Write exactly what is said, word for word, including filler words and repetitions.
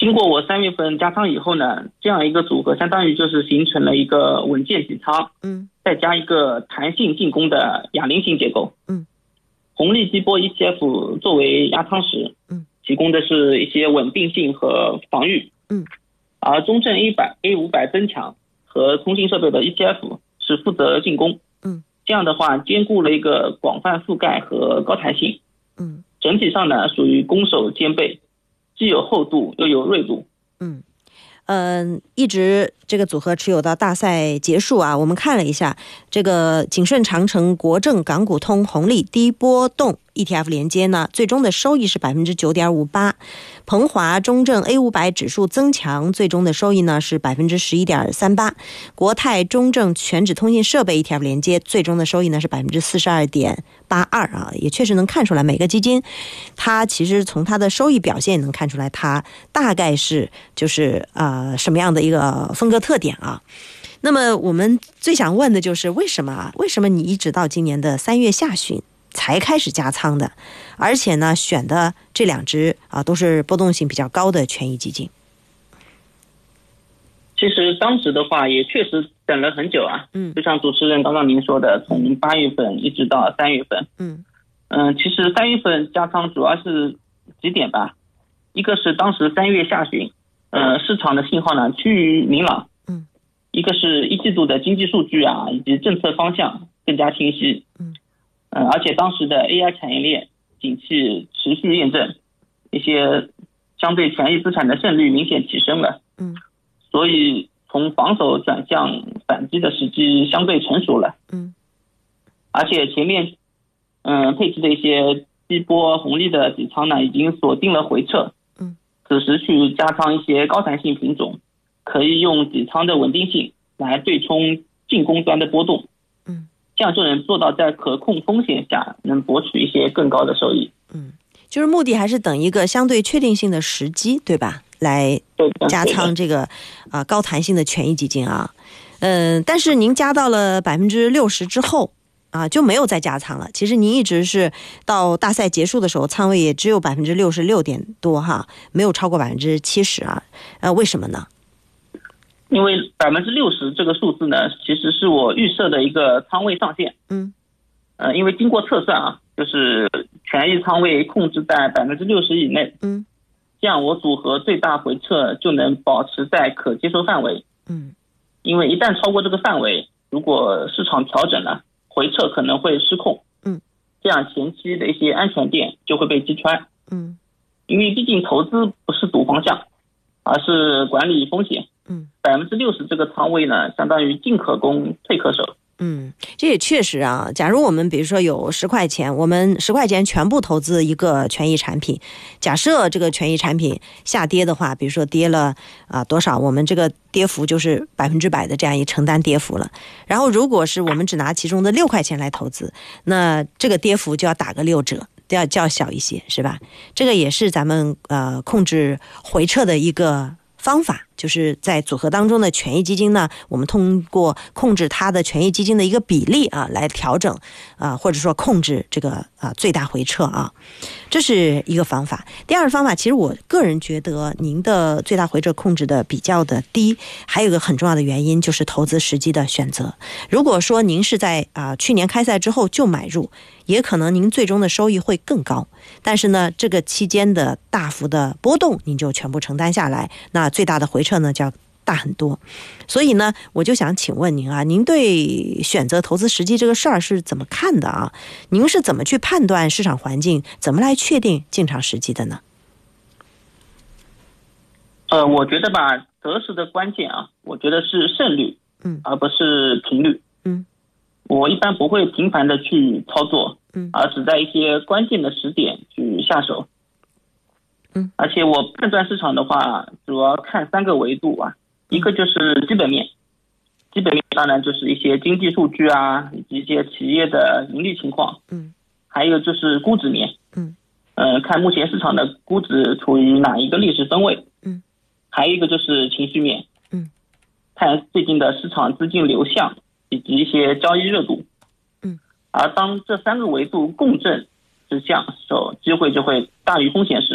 经过我三月份加仓以后呢，这样一个组合相当于就是形成了一个稳健底仓， 嗯， 再加一个弹性进攻的哑铃型结构。 嗯， 红利激波 E T F 作为压仓石， 嗯， 提供的是一些稳定性和防御。 嗯， 而中证 A 百 A 五百增强和通信设备的 E T F 是负责进攻。 嗯， 这样的话兼顾了一个广泛覆盖和高弹性。 嗯， 整体上呢属于攻守兼备，既有厚度又有锐度。 嗯。嗯，一直这个组合持有到大赛结束啊。我们看了一下，这个景顺长城、国证、港股通、红利低波动 E T F 连接呢，最终的收益是 百分之九点五八。鹏华中证 A 五百 指数增强，最终的收益呢是 百分之十一点三八。国泰中证全指通信设备 E T F 连接，最终的收益呢是 百分之四十二点八二 啊，也确实能看出来每个基金它其实从它的收益表现也能看出来它大概是就是呃什么样的一个风格特点啊。那么我们最想问的就是为什么啊？为什么你一直到今年的三月下旬才开始加仓的，而且呢选的这两只啊都是波动性比较高的权益基金？ 其实当时的话也确实等了很久啊， 嗯， 就像主持人刚刚您说的，从八月份一直到三月份， 嗯嗯，其实三月份加仓主要是几点吧，一个是当时三月下旬，呃，市场的信号呢趋于明朗， 嗯， 一个是一季度的经济数据啊以及政策方向更加清晰， 嗯， 呃，而且当时的 A I 产业链景气持续验证，一些相对权益资产的胜率明显提升了， 嗯， 所以从防守转向反击的时机相对成熟了， 嗯， 而且前面嗯、呃、配置的一些低波红利的底仓呢已经锁定了回撤， 嗯， 此时去加仓一些高弹性品种，可以用底仓的稳定性来对冲进攻端的波动， 嗯， 这样就能做到在可控风险下能博取一些更高的收益。 嗯，就是目的还是等一个相对确定性的时机，对吧？来加仓这个啊、呃、高弹性的权益基金啊，嗯、呃，但是您加到了百分之六十之后啊，就没有再加仓了。其实您一直是到大赛结束的时候，仓位也只有百分之六十六点多哈，没有超过百分之七十啊。呃，为什么呢？ 因为百分之六十这个数字呢，其实是我预设的一个仓位上限。 嗯， 呃，因为经过测算啊，就是权益仓位控制在百分之六十以内。 嗯。 这样我组合最大回撤就能保持在可接受范围。 嗯， 因为一旦超过这个范围，如果市场调整了，回撤可能会失控。 嗯， 这样前期的一些安全垫就会被击穿。 嗯， 因为毕竟投资不是赌方向，而是管理风险。 嗯， 百分之六十这个仓位呢，相当于进可攻，退可守。 嗯，这也确实啊。假如我们比如说有十块钱，我们十块钱全部投资一个权益产品，假设这个权益产品下跌的话，比如说跌了啊、呃、多少，我们这个跌幅就是百分之百的这样一承担跌幅了。然后如果是我们只拿其中的六块钱来投资，那这个跌幅就要打个六折，要较小一些，是吧？这个也是咱们呃控制回撤的一个方法，就是在组合当中的权益基金呢，我们通过控制它的权益基金的一个比例啊，来调整啊，或者说控制这个啊最大回撤啊，这是一个方法。第二个方法，其实我个人觉得您的最大回撤控制的比较的低，还有一个很重要的原因就是投资时机的选择。如果说您是在啊去年开赛之后就买入，也可能您最终的收益会更高，但是呢，这个期间的大幅的波动您就全部承担下来，那最大的回撤呢就要大很多。所以呢，我就想请问您啊，您对选择投资时机这个事儿是怎么看的啊？您是怎么去判断市场环境，怎么来确定进场时机的呢？ 呃，我觉得吧，择时的关键啊，我觉得是胜率， 嗯， 而不是频率， 嗯。 我一般不会频繁的去操作， 嗯， 而只在一些关键的时点去下手。 嗯， 而且我判断市场的话，主要看三个维度啊，一个就是基本面，基本面当然就是一些经济数据啊，以及一些企业的盈利情况。 嗯，还有就是估值面。 嗯， 呃，看目前市场的估值处于哪一个历史分位。 嗯， 还有一个就是情绪面。 嗯， 看最近的市场资金流向。以及一些交易热度， 嗯， 而当这三个维度共振之下，时候机会就会大于风险时，